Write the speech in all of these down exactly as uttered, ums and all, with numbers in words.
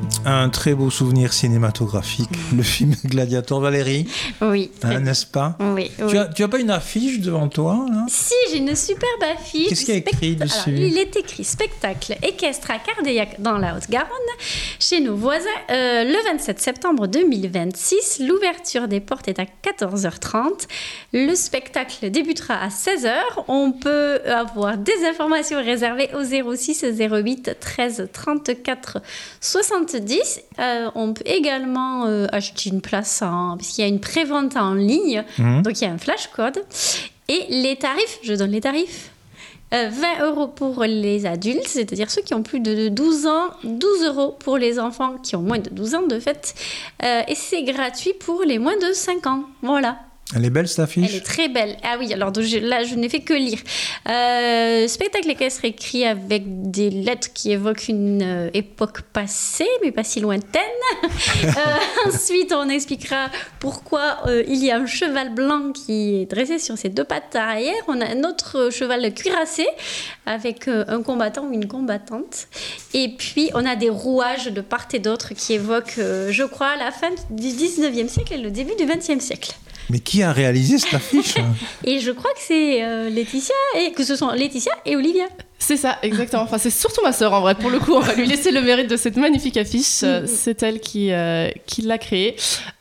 un très beau souvenir cinématographique, le film Gladiator. Valérie, oui, hein, n'est-ce pas? Oui. Tu oui. as, tu as pas une affiche devant toi là? Si, j'ai une superbe affiche. Qu'est-ce qu'il y a écrit Spect... dessus? Alors, il est écrit spectacle équestre à Cardeillac dans la Haute-Garonne, chez nos voisins, euh, le vingt-sept septembre deux mille vingt-six. L'ouverture des portes est à quatorze heures trente. Le spectacle débutera à seize heures. On peut avoir des informations réservées au zéro six zéro huit treize trente-quatre soixante-dix. Euh, on peut également euh, acheter une place en... parce qu'il y a une prévente en ligne, mmh. donc il y a un flash code. Et les tarifs, je donne les tarifs. Euh, vingt euros pour les adultes, c'est-à-dire ceux qui ont plus de douze ans, douze euros pour les enfants qui ont moins de douze ans de fait, euh, et c'est gratuit pour les moins de cinq ans. Voilà. Elle est belle cette affiche? Elle est très belle. Ah oui, alors je, là je n'ai fait que lire. Euh, spectacle équestre écrit avec des lettres qui évoquent une euh, époque passée, mais pas si lointaine. euh, ensuite, on expliquera pourquoi euh, il y a un cheval blanc qui est dressé sur ses deux pattes arrière. On a un autre cheval cuirassé avec euh, un combattant ou une combattante. Et puis, on a des rouages de part et d'autre qui évoquent, euh, je crois, la fin du dix-neuvième siècle et le début du vingtième siècle. Mais qui a réalisé cette affiche? Et je crois que c'est euh, Laetitia, et que ce sont Laetitia et Olivia. C'est ça, exactement. Enfin, c'est surtout ma sœur, en vrai. Pour le coup, on va lui laisser le mérite de cette magnifique affiche. Mm-hmm. C'est elle qui, euh, qui l'a créée.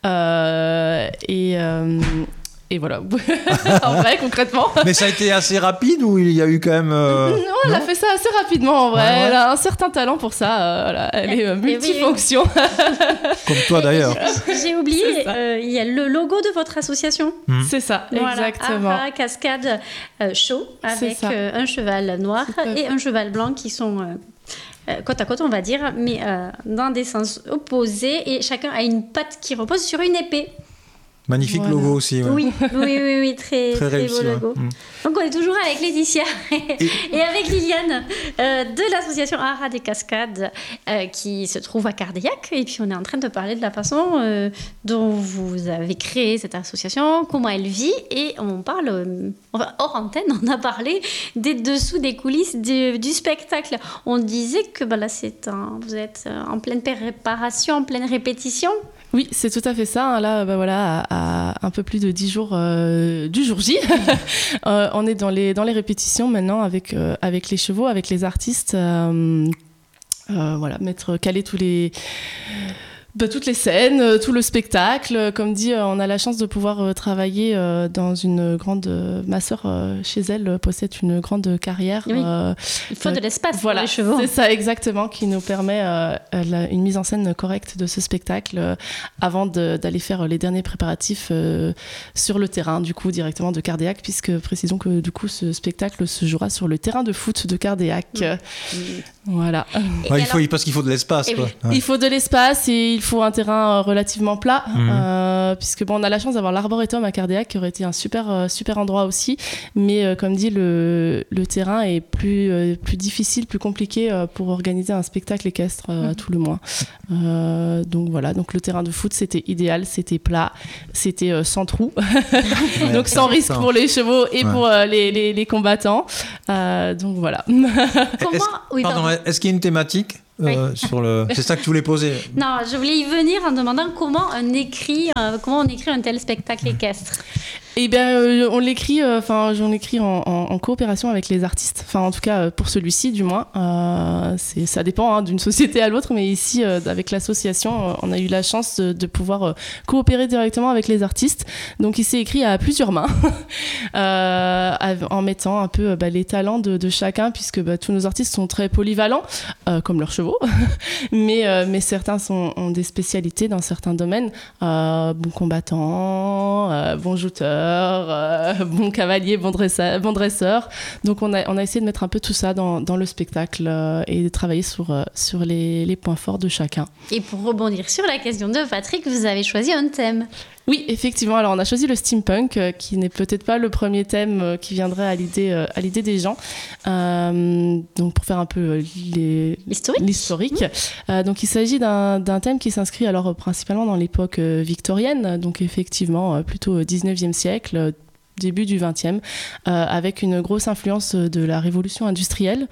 Euh, et... Euh... Et voilà, en vrai, concrètement. Mais ça a été assez rapide ou il y a eu quand même... Euh... Non, elle non a fait ça assez rapidement, en vrai. Ouais, ouais. Elle a un certain talent pour ça. Euh, voilà. Elle est euh, multifonction. Oui, oui. Comme toi, d'ailleurs. J'ai oublié, euh, il y a le logo de votre association. Mmh. C'est ça, voilà. exactement. Ara Cascade euh, Show, avec euh, un cheval noir et un cheval blanc qui sont... Euh, Euh, côte à côte, on va dire, mais euh, dans des sens opposés, et chacun a une patte qui repose sur une épée. Magnifique voilà. Logo aussi. Ouais. Oui, oui, oui, oui, très, très, très réussi, beau logo. Ouais. Donc on est toujours avec Laetitia et, et avec Liliane euh, de l'association Ara des Cascades euh, qui se trouve à Cardeillac. Et puis on est en train de parler de la façon euh, dont vous avez créé cette association, comment elle vit, et on parle, euh, enfin, hors antenne, on a parlé des dessous des coulisses du, du spectacle. On disait que bah, là, c'est un, vous êtes en pleine préparation, en pleine répétition. Oui, c'est tout à fait ça. Là, bah voilà, à, à un peu plus de dix jours euh, du jour J, euh, on est dans les, dans les répétitions maintenant avec, euh, avec les chevaux, avec les artistes. Euh, euh, voilà, mettre, caler tous les... Bah, toutes les scènes, euh, tout le spectacle. Euh, comme dit, euh, on a la chance de pouvoir euh, travailler euh, dans une grande... Euh, ma sœur, euh, chez elle, euh, possède une grande carrière. Oui. Euh, Il faut euh, de l'espace voilà, pour les chevaux. C'est ça, exactement, qui nous permet euh, la, une mise en scène correcte de ce spectacle euh, avant de, d'aller faire les derniers préparatifs euh, sur le terrain, du coup, directement de Cardeillac, puisque précisons que, du coup, ce spectacle se jouera sur le terrain de foot de Cardeillac. Mmh. Voilà. Ouais, alors... il faut, parce qu'il faut de l'espace. Quoi. Oui. Ouais. Il faut de l'espace et il faut un terrain relativement plat, mmh. euh, puisque bon, on a la chance d'avoir l'arboretum à Cardeillac, qui aurait été un super, euh, super endroit aussi, mais euh, comme dit, le, le terrain est plus, euh, plus difficile, plus compliqué euh, pour organiser un spectacle équestre, euh, mmh. à tout le moins. Euh, donc voilà, donc le terrain de foot, c'était idéal, c'était plat, c'était euh, sans trou, ouais, donc sans risque pour les chevaux et ouais. pour euh, les, les, les combattants. Euh, donc voilà. Comment... Est-ce, oui, pardon, pardon. Est-ce qu'il y a une thématique Euh, oui. sur le... C'est ça que tu voulais poser? Non, je voulais y venir en demandant comment on écrit, euh, comment on écrit un tel spectacle équestre. Eh bien, euh, on l'écrit, enfin, euh, j'en écris en, en, en coopération avec les artistes. Enfin, en tout cas, pour celui-ci, du moins. Euh, c'est, ça dépend hein, d'une société à l'autre, mais ici, euh, avec l'association, on a eu la chance de, de pouvoir euh, coopérer directement avec les artistes. Donc, il s'est écrit à plusieurs mains, euh, en mettant un peu bah, les talents de, de chacun, puisque bah, tous nos artistes sont très polyvalents, euh, comme leurs chevaux, mais, euh, mais certains sont, ont des spécialités dans certains domaines. Euh, bons combattants, euh, bons jouteurs, Euh, bon cavalier, bon dresseur, bon dresseur. Donc on a, on a essayé de mettre un peu tout ça dans, dans le spectacle euh, et de travailler sur, euh, sur les, les points forts de chacun. Et pour rebondir sur la question de Patrick, vous avez choisi un thème. Oui, effectivement. Alors, on a choisi le steampunk, euh, qui n'est peut-être pas le premier thème euh, qui viendrait à l'idée, euh, à l'idée des gens. Euh, donc, pour faire un peu euh, les... l'historique. l'historique. Mmh. Euh, donc, il s'agit d'un, d'un thème qui s'inscrit alors principalement dans l'époque euh, victorienne. Donc, effectivement, euh, plutôt dix-neuvième siècle. début du vingtième, euh, avec une grosse influence de la révolution industrielle.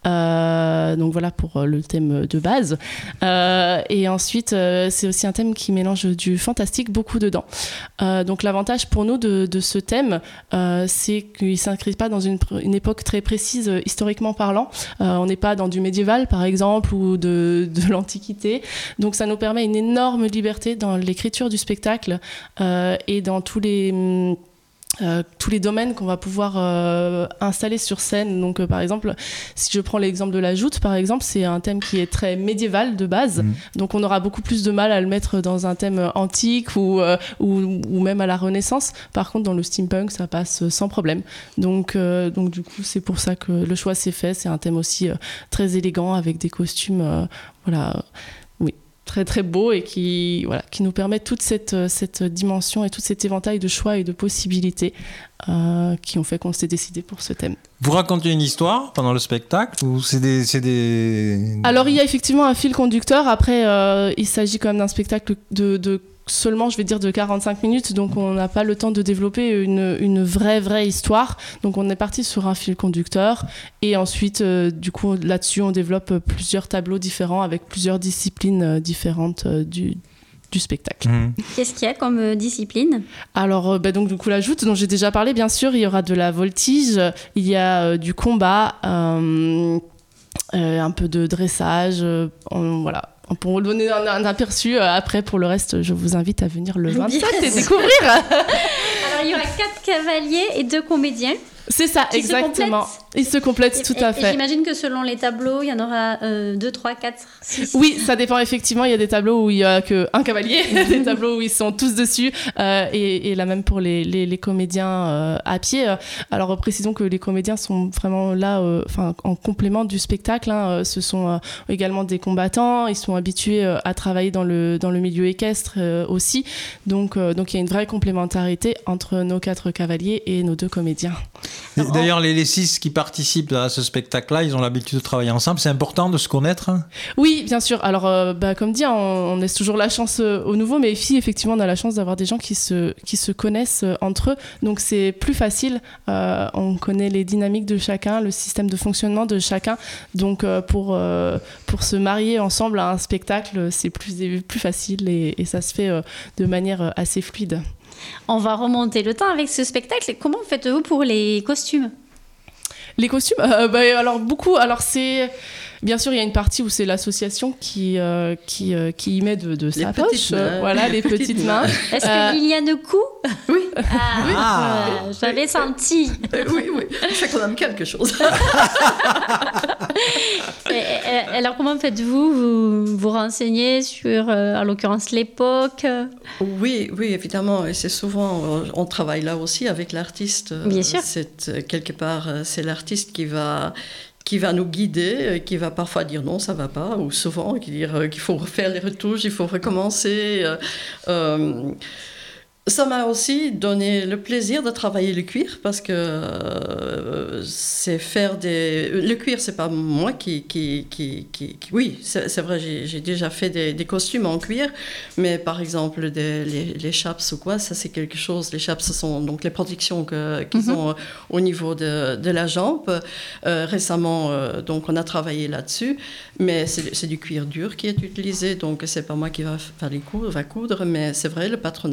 Euh, donc voilà pour le thème de base. Euh, et ensuite, euh, c'est aussi un thème qui mélange du fantastique beaucoup dedans. Euh, donc l'avantage pour nous de, de ce thème, euh, c'est qu'il ne s'inscrit pas dans une, une époque très précise, euh, historiquement parlant. Euh, on n'est pas dans du médiéval, par exemple, ou de, de l'Antiquité. Donc ça nous permet une énorme liberté dans l'écriture du spectacle euh, et dans tous les... Hum, Euh, tous les domaines qu'on va pouvoir euh, installer sur scène. Donc euh, par exemple, si je prends l'exemple de la joute, par exemple, c'est un thème qui est très médiéval de base, mmh. donc on aura beaucoup plus de mal à le mettre dans un thème antique ou, euh, ou, ou même à la Renaissance. Par contre, dans le steampunk, ça passe sans problème. Donc, euh, donc du coup, c'est pour ça que le choix s'est fait. C'est un thème aussi euh, très élégant avec des costumes, euh, voilà, oui. très très beau et qui, voilà, qui nous permet toute cette, cette dimension et tout cet éventail de choix et de possibilités euh, qui ont fait qu'on s'est décidé pour ce thème. Vous racontez une histoire pendant le spectacle ou c'est des, c'est des... Alors il y a effectivement un fil conducteur, après euh, il s'agit quand même d'un spectacle de, de seulement, je vais dire, de quarante-cinq minutes, donc on n'a pas le temps de développer une, une vraie, vraie histoire. Donc on est parti sur un fil conducteur et ensuite, euh, du coup, là-dessus, on développe plusieurs tableaux différents avec plusieurs disciplines euh, différentes euh, du, du spectacle. Mmh. Qu'est-ce qu'il y a comme euh, discipline ? Alors, euh, bah, donc, du coup, la joute dont j'ai déjà parlé, bien sûr, il y aura de la voltige, il y a euh, du combat, euh, euh, un peu de dressage, euh, on, voilà. Pour vous donner un, un aperçu, euh, après, pour le reste, je vous invite à venir le vingt-sept yes. et découvrir. Alors, il y aura quatre cavaliers et deux comédiens. C'est ça, exactement. Ils se complètent tout et, à fait. Et j'imagine que selon les tableaux, il y en aura euh, deux, trois, quatre, six. Oui, ça dépend effectivement. Il y a des tableaux où il n'y a qu'un cavalier, des tableaux où ils sont tous dessus, euh, et, et là même pour les, les, les comédiens euh, à pied. Alors précisons que les comédiens sont vraiment là, euh, en complément du spectacle. Hein. Ce sont euh, également des combattants. Ils sont habitués euh, à travailler dans le, dans le milieu équestre euh, aussi. Donc, euh, donc il y a une vraie complémentarité entre nos quatre cavaliers et nos deux comédiens. Et d'ailleurs, les, les six qui participent à ce spectacle-là, ils ont l'habitude de travailler ensemble. C'est important de se connaître. Oui, bien sûr. Alors, euh, bah, comme dit, on, on laisse toujours la chance euh, aux nouveaux, mais ici, effectivement, on a la chance d'avoir des gens qui se, qui se connaissent euh, entre eux. Donc, c'est plus facile. Euh, on connaît les dynamiques de chacun, le système de fonctionnement de chacun. Donc, euh, pour, euh, pour se marier ensemble à un spectacle, c'est plus, plus facile et, et ça se fait euh, de manière assez fluide. On va remonter le temps avec ce spectacle. Comment faites-vous pour les costumes ? Les costumes, euh, bah, alors beaucoup. Alors c'est bien sûr il y a une partie où c'est l'association qui euh, qui euh, qui y met de, de sa poche, euh, voilà les petites mains. Est-ce que Liliane Cou ? Oui. Ah, oui. Ah, euh, j'avais senti. Euh, oui, oui. Je fais quand même quelque chose. et, et, alors comment faites-vous ? Vous vous renseignez sur, euh, en l'occurrence, l'époque ? Oui, oui, évidemment. Et c'est souvent, on travaille là aussi avec l'artiste. Bien sûr. C'est, quelque part, c'est l'artiste qui va... qui va nous guider, qui va parfois dire non, ça va pas, ou souvent qui dire qu'il faut refaire les retouches, il faut recommencer. Euh, ça m'a aussi donné le plaisir de travailler le cuir, parce que euh, c'est faire des... Le cuir, c'est pas moi qui... qui, qui, qui, qui... Oui, c'est, c'est vrai, j'ai, j'ai déjà fait des, des costumes en cuir, mais par exemple, des, les, les chaps ou quoi, ça c'est quelque chose... Les chaps, ce sont donc les protections que, qu'ils mm-hmm. ont au niveau de, de la jambe. Euh, récemment, euh, donc on a travaillé là-dessus, mais c'est, c'est du cuir dur qui est utilisé, donc c'est pas moi qui va, faire les coudre, va coudre, mais c'est vrai, le patronat